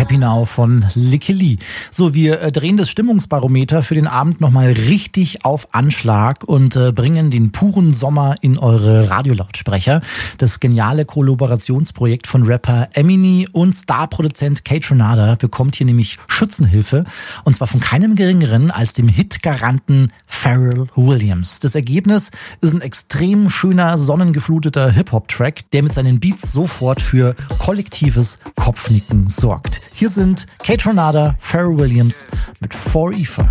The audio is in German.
Happy Now von Licky Lee. So, wir drehen das Stimmungsbarometer für den Abend nochmal richtig auf Anschlag und bringen den puren Sommer in eure Radiolautsprecher. Das geniale Kollaborationsprojekt von Rapper Emini und Starproduzent Kaytranada bekommt hier nämlich Schützenhilfe. Und zwar von keinem geringeren als dem Hitgaranten Pharrell Williams. Das Ergebnis ist ein extrem schöner, sonnengefluteter Hip-Hop-Track, der mit seinen Beats sofort für kollektives Kopfnicken sorgt. Hier sind Kaytranada, Pharrell Williams mit For Ether.